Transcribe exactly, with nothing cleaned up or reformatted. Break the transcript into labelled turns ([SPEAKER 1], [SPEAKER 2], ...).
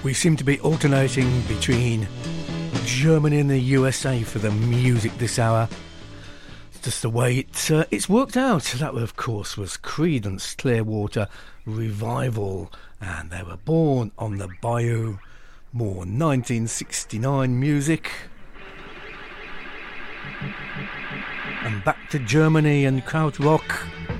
[SPEAKER 1] We seem to be alternating between Germany and the U S A for the music this hour. It's just the way it, uh, it's worked out. That, of course, was Creedence Clearwater Revival, and they were born on the Bayou. More nineteen sixty-nine music. And back to Germany and Krautrock.